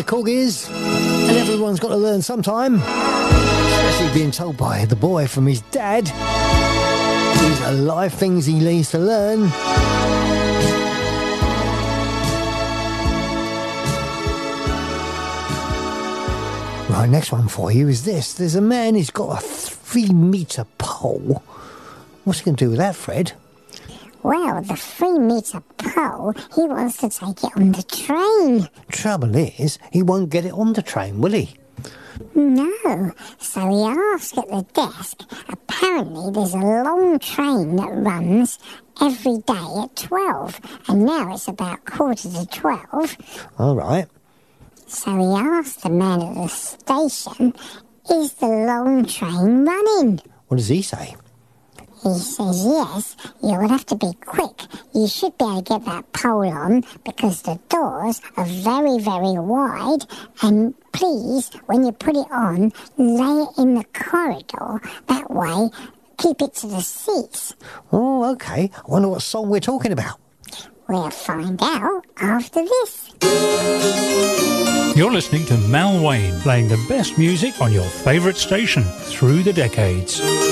the Corgis, and everyone's got to learn sometime, especially being told by the boy from his dad. These are life things he needs to learn. Right, next one for you is this. There's a man who's got a 3-metre pole. What's he going to do with that, Fred? Well, the 3-metre pole, he wants to take it on the train. Trouble is, he won't get it on the train, will he? No. So he asked at the desk. Apparently there's a long train that runs every day at 12. And now it's about 11:45. All right. So he asked the man at the station, is the long train running? What does he say? He says, yes, you'll have to be quick. You should be able to get that pole on because the doors are very, very wide. And please, when you put it on, lay it in the corridor. That way, keep it to the seats. Oh, OK. I wonder what song we're talking about. We'll find out after this. You're listening to Mal Wayne, playing the best music on your favourite station through the decades.